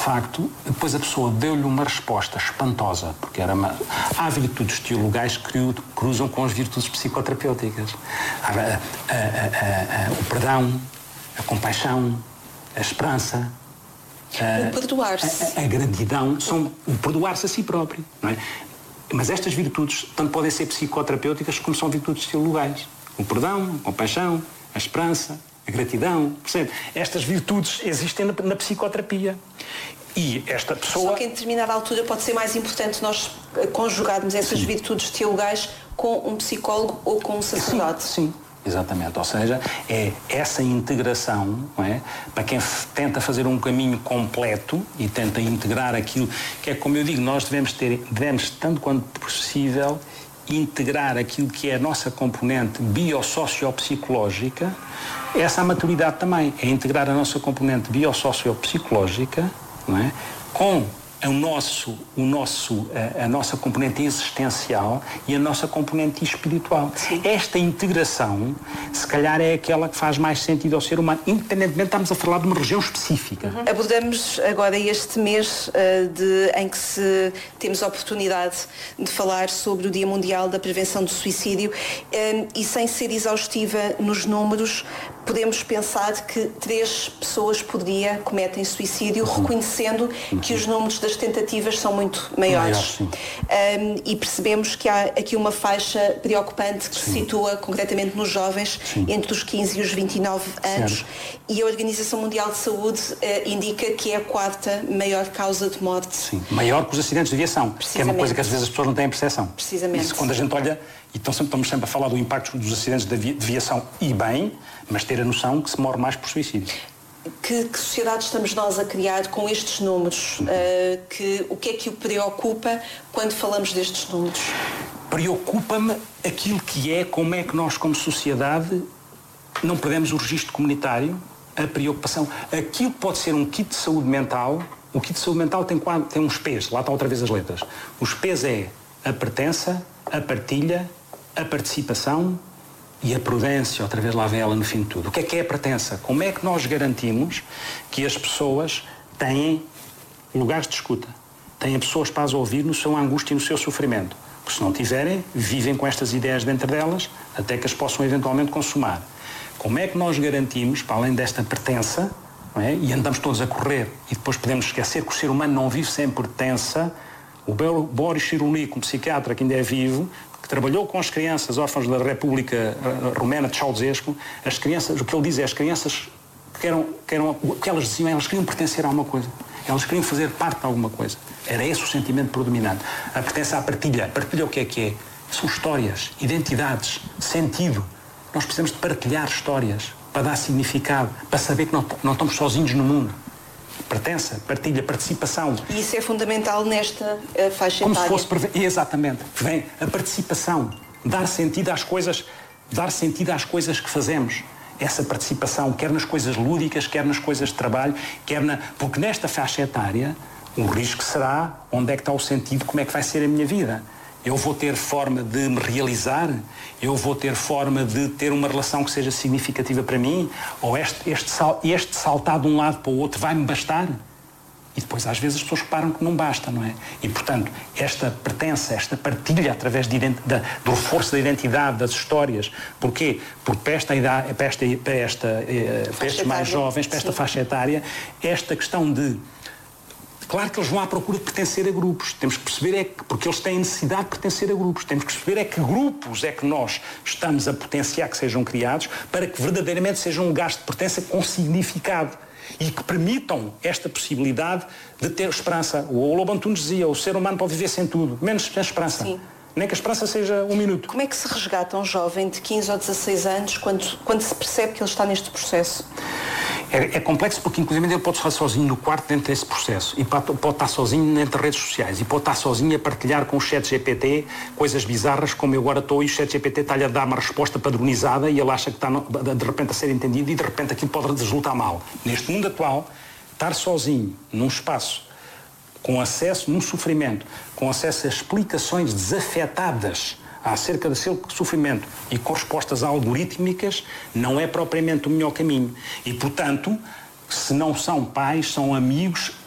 facto, depois a pessoa deu-lhe uma resposta espantosa, porque há virtudes teologais que cruzam com as virtudes psicoterapêuticas. O perdão, a compaixão, a esperança, o perdoar-se. A gratidão, são o perdoar-se a si próprio, não é? Mas estas virtudes tanto podem ser psicoterapêuticas como são virtudes teologais. O perdão, a compaixão, a esperança, a gratidão, percebe? Estas virtudes existem na psicoterapia. E esta pessoa... Só que em determinada altura pode ser mais importante nós conjugarmos essas virtudes teologais com um psicólogo ou com um sacerdote. Sim. Exatamente, ou seja, é essa integração, não é? Para quem tenta fazer um caminho completo e tenta integrar aquilo, que é como eu digo, nós devemos tanto quanto possível, integrar aquilo que é a nossa componente biossocio-psicológica. Essa é a maturidade também, é integrar a nossa componente biossocio-psicológica, não é? Com a nossa componente existencial e a nossa componente espiritual. Sim. Esta integração, se calhar, é aquela que faz mais sentido ao ser humano, independentemente, estamos a falar de uma região específica. Abordamos agora este mês em que temos a oportunidade de falar sobre o Dia Mundial da Prevenção do Suicídio e, sem ser exaustiva nos números, podemos pensar que 3 pessoas por dia cometem suicídio, reconhecendo que os números das tentativas são muito maiores. E percebemos que há aqui uma faixa preocupante que se situa concretamente nos jovens entre os 15 e os 29 anos. E a Organização Mundial de Saúde indica que é a 4ª maior causa de morte. Sim. Maior que os acidentes de aviação, que é uma coisa que às vezes as pessoas não têm percepção. Precisamente. Isso, quando a gente olha, e estamos sempre a falar do impacto dos acidentes de aviação e bem, mas ter a noção que se morre mais por suicídio. Que sociedade estamos nós a criar com estes números? O que é que o preocupa quando falamos destes números? Preocupa-me aquilo que é, como é que nós como sociedade não perdemos o registro comunitário, a preocupação. Aquilo que pode ser um kit de saúde mental, o kit de saúde mental tem uns P's, lá está outra vez as letras. Os P's é a pertença, a partilha, a participação e a prudência, outra vez lá vem ela no fim de tudo. O que é a pertença? Como é que nós garantimos que as pessoas têm lugares de escuta, têm pessoas para as ouvir no seu angústia e no seu sofrimento? Porque se não tiverem, vivem com estas ideias dentro delas até que as possam eventualmente consumar. Como é que nós garantimos, para além desta pertença, não é? E andamos todos a correr e depois podemos esquecer que o ser humano não vive sem pertença. O Boris Cyrulnik, um psiquiatra que ainda é vivo, que trabalhou com as crianças órfãs da República Romena de Ceausescu, as crianças, o que ele diz é as crianças o que elas diziam, elas queriam pertencer a alguma coisa, elas queriam fazer parte de alguma coisa. Era esse o sentimento predominante. A pertença à partilha. Partilha o que é? São histórias, identidades, sentido. Nós precisamos de partilhar histórias para dar significado, para saber que não estamos sozinhos no mundo. Pertença, partilha, participação. E isso é fundamental nesta faixa etária. Como se fosse... Exatamente. Vem a participação. Dar sentido às coisas que fazemos. Essa participação, quer nas coisas lúdicas, quer nas coisas de trabalho, porque nesta faixa etária, o risco será onde é que está o sentido, como é que vai ser a minha vida. Eu vou ter forma de me realizar? Eu vou ter forma de ter uma relação que seja significativa para mim? Ou este saltar de um lado para o outro vai-me bastar? E depois, às vezes, as pessoas reparam que não basta, não é? E, portanto, esta pertença, esta partilha através do reforço da identidade, das histórias. Porquê? Porque para estes mais jovens, para esta faixa etária, esta questão de... Claro que eles vão à procura de pertencer a grupos. Temos que perceber porque eles têm necessidade de pertencer a grupos. Temos que perceber que grupos é que nós estamos a potenciar que sejam criados para que verdadeiramente sejam um gasto de pertença com significado e que permitam esta possibilidade de ter esperança. O Lobo Antunes dizia, o ser humano pode viver sem tudo, menos sem esperança. Sim. Nem que a esperança seja 1 minuto. Como é que se resgata um jovem de 15 ou 16 anos quando se percebe que ele está neste processo? É complexo porque, inclusive, ele pode estar sozinho no quarto dentro desse processo e pode estar sozinho entre redes sociais e pode estar sozinho a partilhar com o ChatGPT coisas bizarras, como eu agora estou, e o ChatGPT está-lhe a dar uma resposta padronizada e ele acha que está de repente a ser entendido e de repente aquilo pode resultar mal. Neste mundo atual, estar sozinho num espaço com acesso, num sofrimento, com acesso a explicações desafetadas acerca do seu sofrimento e com respostas algorítmicas, não é propriamente o melhor caminho. E, portanto, se não são pais, são amigos,